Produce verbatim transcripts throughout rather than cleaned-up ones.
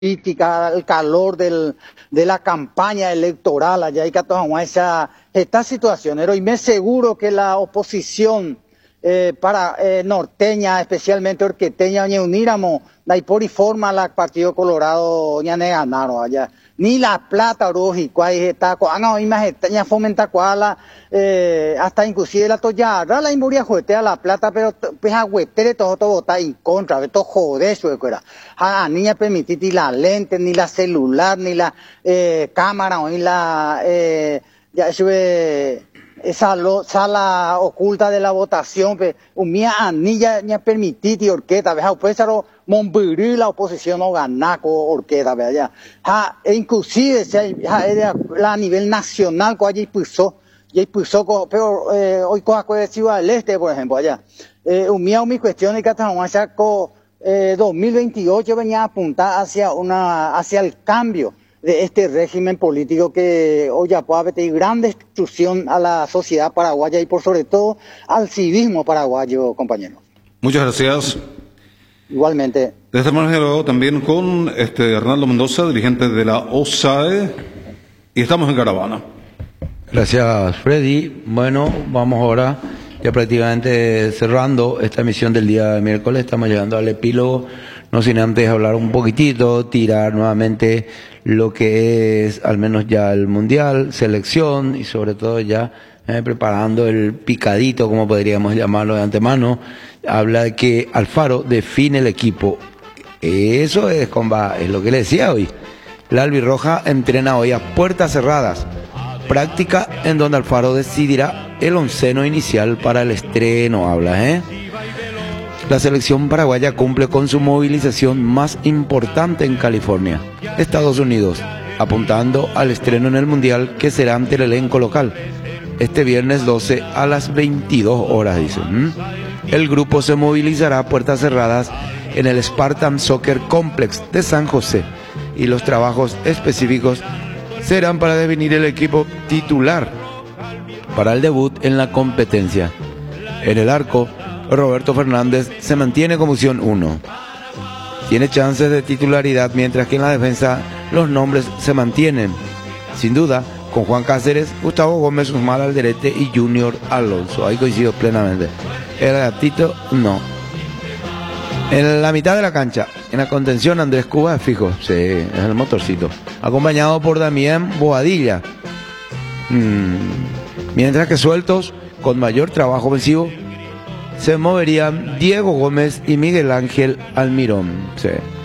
política, el calor del, de la campaña electoral, allá hay que tomar esa, esta situación. Pero y me seguro que la oposición eh, para eh, norteña, especialmente orqueteña, ña uníramos, la por y forma la Partido Colorado, ña ne ganaron allá. Ni la plata, roji, cuál está, no, imagínate, fomenta cuál, eh, hasta inclusive la toya, la imburia juetea la plata, pero pues a huetere todo todo vota en contra, ve todo joder su escuela. A niña permitir ni la lente, ni la celular, ni la eh, cámara, ni la, eh, ya sube esa lo, sala oculta de la votación, pues, un mía anilla, ni permitir y orquesta, ve, pues, Monburí la oposición no gana con orquesta, ¿verdad? Ha, e inclusive ha, ha, a nivel nacional, con allí puso, y puso, pero eh, hoy con la Ciudad del Este, por ejemplo, allá. Eh, un mío, mi cuestión es que hasta con eh, dos mil veintiocho venía a apuntar hacia una, hacia el cambio de este régimen político que hoy ya puede tener gran destrucción a la sociedad paraguaya y por sobre todo al civismo paraguayo, compañero. Muchas gracias. Igualmente. De esta manera también con este Arnaldo Mendoza, dirigente de la O S A E, y estamos en caravana. Gracias, Freddy. Bueno, vamos ahora ya prácticamente cerrando esta emisión del día de miércoles. Estamos llegando al epílogo, no sin antes hablar un poquitito, tirar nuevamente lo que es al menos ya el Mundial, selección y sobre todo ya eh, preparando el picadito, como podríamos llamarlo de antemano. Habla de que Alfaro define el equipo. Eso es, comba, es lo que le decía hoy. La albirroja entrena hoy a puertas cerradas. Práctica en donde Alfaro decidirá el onceno inicial para el estreno. Habla, ¿eh? La selección paraguaya cumple con su movilización más importante en California, Estados Unidos, apuntando al estreno en el Mundial que será ante el elenco local. Este viernes doce a las veintidós horas, dice. ¿Mm? El grupo se movilizará a puertas cerradas en el Spartan Soccer Complex de San José y los trabajos específicos serán para definir el equipo titular para el debut en la competencia. En el arco, Roberto Fernández se mantiene como opción uno. Tiene chances de titularidad, mientras que en la defensa los nombres se mantienen. Sin duda, con Juan Cáceres, Gustavo Gómez, Usmar Alderete y Junior Alonso. Ahí coincido plenamente. El gatito, no. En la mitad de la cancha, en la contención, Andrés Cuba es fijo. Sí, es el motorcito. Acompañado por Damián Boadilla. Hmm. Mientras que sueltos, con mayor trabajo ofensivo, se moverían Diego Gómez y Miguel Ángel Almirón. Sí.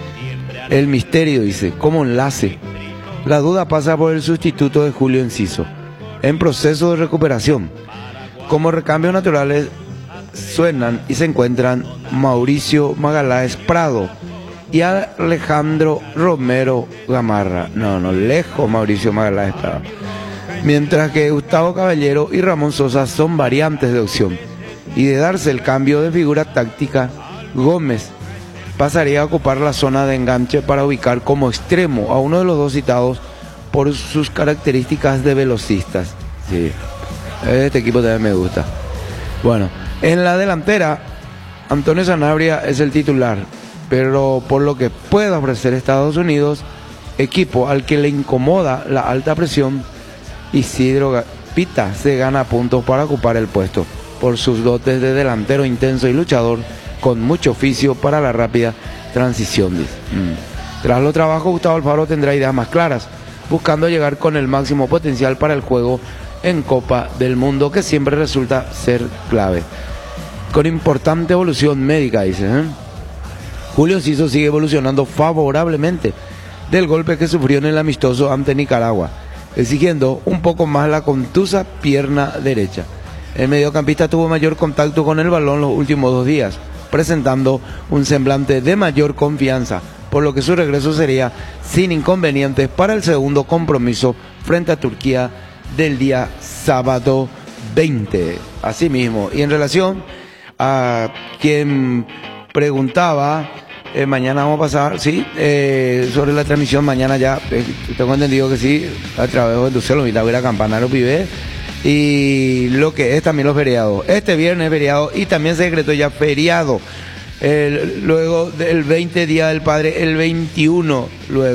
El misterio, dice, como enlace. La duda pasa por el sustituto de Julio Enciso, en proceso de recuperación. Como recambios naturales suenan y se encuentran Mauricio Magaláes Prado y Alejandro Romero Gamarra. No, no, lejos Mauricio Magaláes Prado. Mientras que Gustavo Caballero y Ramón Sosa son variantes de opción. Y de darse el cambio de figura táctica, Gómez pasaría a ocupar la zona de enganche para ubicar como extremo a uno de los dos citados por sus características de velocistas. Sí, este equipo también me gusta. Bueno, en la delantera, Antonio Sanabria es el titular, pero por lo que puede ofrecer Estados Unidos, equipo al que le incomoda la alta presión, Isidro Pita se gana puntos para ocupar el puesto, por sus dotes de delantero intenso y luchador, con mucho oficio para la rápida transición. Mm. Tras los trabajos, Gustavo Alfaro tendrá ideas más claras, buscando llegar con el máximo potencial para el juego en Copa del Mundo, que siempre resulta ser clave. Con importante evolución médica, dice. ¿eh? Julio Enciso sigue evolucionando favorablemente del golpe que sufrió en el amistoso ante Nicaragua, exigiendo un poco más la contusa pierna derecha. El mediocampista tuvo mayor contacto con el balón los últimos dos días, presentando un semblante de mayor confianza, por lo que su regreso sería sin inconvenientes para el segundo compromiso frente a Turquía del día sábado veinte. Asimismo, y en relación a quien preguntaba, eh, mañana vamos a pasar, sí, eh, sobre la transmisión, mañana ya, eh, tengo entendido que sí, a través de Ducelo, y la Vera Campanario Pibe, y lo que es también los feriados. Este viernes es feriado y también se decretó ya feriado El, luego del veinte Día del Padre, el veintiuno luego.